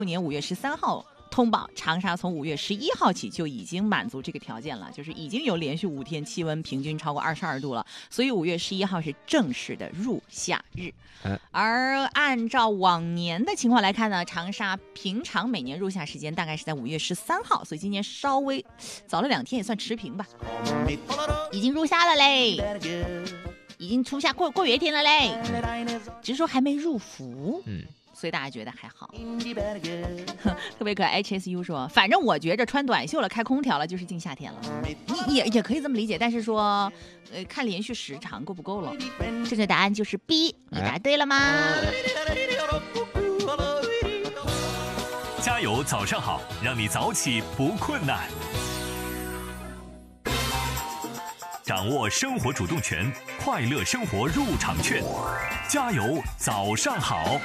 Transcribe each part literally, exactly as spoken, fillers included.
去年五月十三号通报，长沙从五月十一号起就已经满足这个条件了，就是已经有连续五天气温平均超过二十二度了，所以五月十一号是正式的入夏日。 嗯、 而按照往年的情况来看呢，长沙平常每年入夏时间大概是在五月十三号，所以今年稍微早了两天，也算持平吧。已经入夏了嘞，已经初夏过过月天了嘞，只是说还没入伏。嗯。所以大家觉得还好，特别可爱。H S U 说，反正我觉着穿短袖了、开空调了就是进夏天了，你也也可以这么理解。但是说，呃，看连续时长够不够了。正确答案就是 B， 你答对了吗？ 加油，早上好，让你早起不困难。掌握生活主动权，快乐生活入场券。加油，早上好。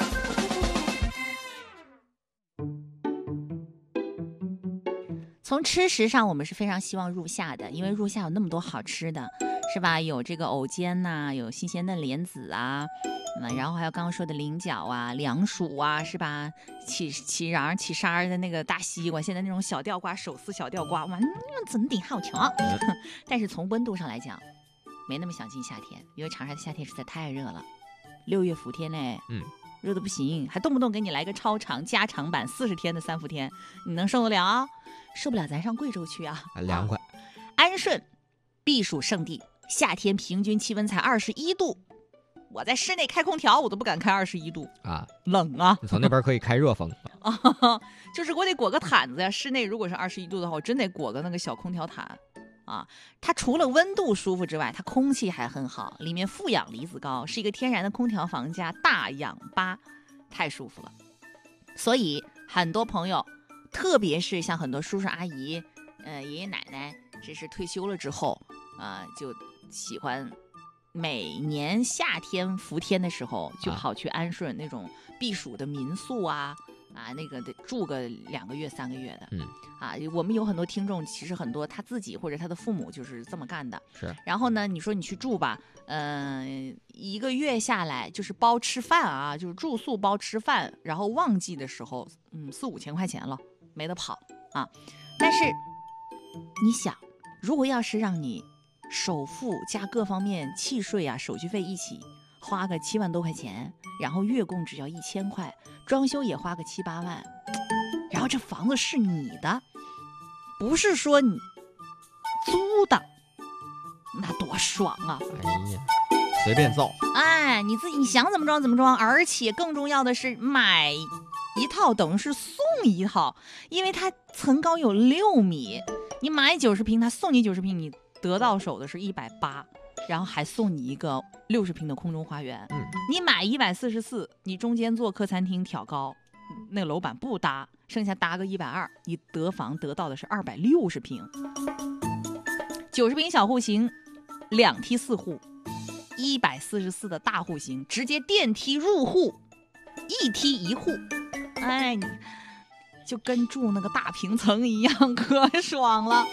从吃食上，我们是非常希望入夏的，因为入夏有那么多好吃的，是吧？有这个藕尖呐、啊，有新鲜嫩莲子啊，嗯，然后还有刚刚说的菱角啊、凉薯啊，是吧？起起瓤、起沙的那个大西瓜，现在那种小吊瓜、手撕小吊瓜，哇，真的好吃。但是从温度上来讲，没那么想进夏天，因为长沙的夏天实在太热了，六月伏天嘞，嗯。热的不行，还动不动给你来个超长加长版四十天的三伏天，你能受得了？受不了咱上贵州去啊！ 凉快。 安顺避暑胜地，夏天平均气温才二十一度，我在室内开空调我都不敢开二十一度啊， 冷啊！ 你从那边可以开热风啊，就是我得裹个毯子呀。室内如果是二十一度的话，我真得裹个那个小空调毯。啊，它除了温度舒服之外，它空气还很好，里面负氧离子高，是一个天然的空调房加大氧吧，太舒服了。所以很多朋友，特别是像很多叔叔阿姨、呃爷爷奶奶，这是退休了之后啊、呃，就喜欢每年夏天伏天的时候，就跑去安顺那种避暑的民宿啊。啊，那个得住个两个月、三个月的，嗯，啊，我们有很多听众，其实很多他自己或者他的父母就是这么干的， 是。 然后呢，你说你去住吧，嗯、呃，一个月下来就是包吃饭啊，就是住宿包吃饭，然后旺季的时候，嗯，四五千块钱了，没得跑啊。但是你想，如果要是让你首付加各方面契税啊、手续费一起花个七万多块钱，然后月供只要一千块。装修也花个七八万，然后这房子是你的，不是说你租的，那多爽啊！ 哎呀，随便造， 哎，你自己你想怎么装怎么装，而且更重要的是买一套等于是送一套，因为它层高有六米，你买九十平，他送你九十平，你得到手的是一百八。然后还送你一个六十平的空中花园，嗯，你买一百四十四，你中间做客餐厅挑高，那个楼板不搭，剩下搭个一百二，你得房得到的是二百六十平，九十平小户型，两梯四户，一百四十四的大户型，直接电梯入户，一梯一户，哎，你就跟住那个大平层一样，可爽了。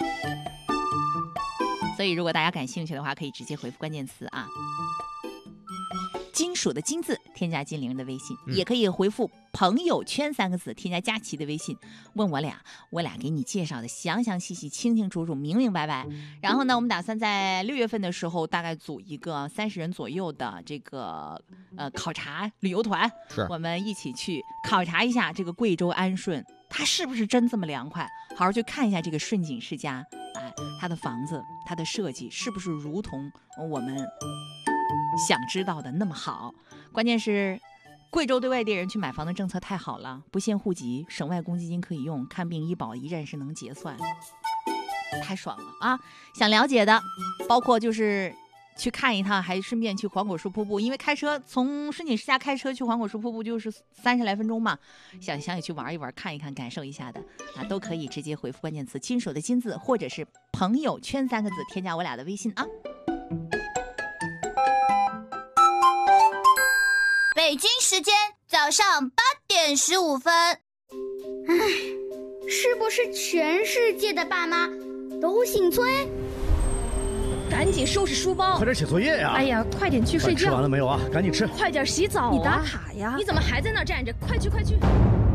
所以如果大家感兴趣的话，可以直接回复关键词啊，金属的金字添加金玲的微信、嗯、也可以回复朋友圈三个字添加佳琪的微信，问我俩，我俩给你介绍的详详细细、清清楚楚、明明白白。然后呢，我们打算在六月份的时候大概组一个三十人左右的这个呃考察旅游团， 是我们一起去考察一下这个贵州安顺，它是不是真这么凉快，好好去看一下这个顺景世家，哎，它的房子它的设计是不是如同我们想知道的那么好。关键是贵州对外地人去买房的政策太好了，不限户籍，省外公积金可以用，看病医保一站式能结算，太爽了啊！想了解的包括就是去看一趟，还顺便去黄果树瀑布，因为开车从顺景世家开车去黄果树瀑布就是三十来分钟嘛，想想也去玩一玩、看一看、感受一下的啊，都可以直接回复关键词金属的金字或者是朋友圈三个字添加我俩的微信啊。 北京时间早上八点十五分。唉，是不是全世界的爸妈都姓崔？ 赶紧收拾书包， 快点写作业呀！ 哎呀，快点去睡觉。 吃完了没有啊？赶紧吃。 快点洗澡啊！ 你打卡呀！你怎么还在那站着？快去快去！